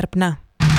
srpna.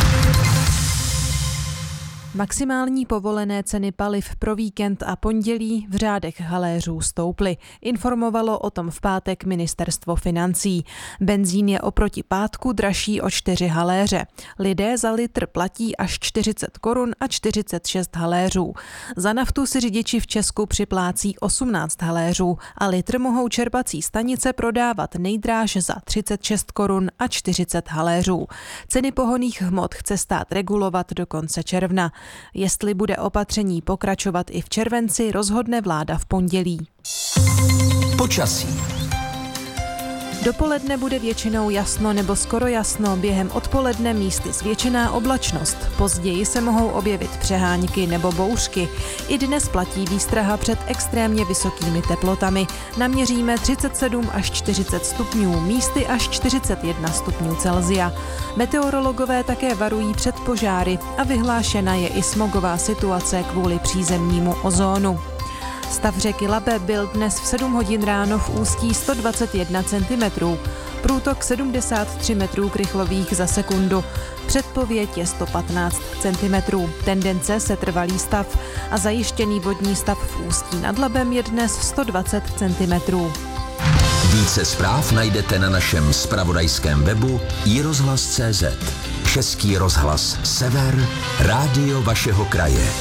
Maximální povolené ceny paliv pro víkend a pondělí v řádech haléřů stouply. Informovalo o tom v pátek Ministerstvo financí. Benzín je oproti pátku dražší o 4 haléře. Lidé za litr platí až 40 korun a 46 haléřů. Za naftu si řidiči v Česku připlácí 18 haléřů a litr mohou čerpací stanice prodávat nejdráž za 36 korun a 40 haléřů. Ceny pohonných hmot chce stát regulovat do konce června. Jestli bude opatření pokračovat i v červenci, rozhodne vláda v pondělí. Počasí. Dopoledne bude většinou jasno nebo skoro jasno, během odpoledne místy zvětšená oblačnost. Později se mohou objevit přehánky nebo bouřky. I dnes platí výstraha před extrémně vysokými teplotami. Naměříme 37 až 40 stupňů, místy až 41 stupňů Celsia. Meteorologové také varují před požáry a vyhlášena je i smogová situace kvůli přízemnímu ozónu. Stav řeky Labe byl dnes v 7 hodin ráno v ústí 121 cm, průtok 73 metrů krychlových za sekundu, předpověď je 115 cm, tendence setrvalý stav a zajištěný vodní stav v Ústí nad Labem je dnes 120 cm. Více zpráv najdete na našem zpravodajském webu iRozhlas.cz. Český rozhlas Sever, rádio vašeho kraje.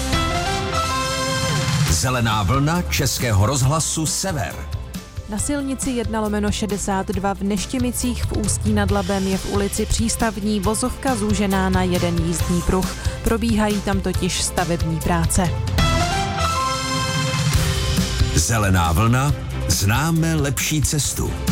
Zelená vlna Českého rozhlasu Sever. Na silnici 1/62 v Neštěmicích v Ústí nad Labem je v ulici Přístavní vozovka zúžená na jeden jízdní pruh. Probíhají tam totiž stavební práce. Zelená vlna, známe lepší cestu.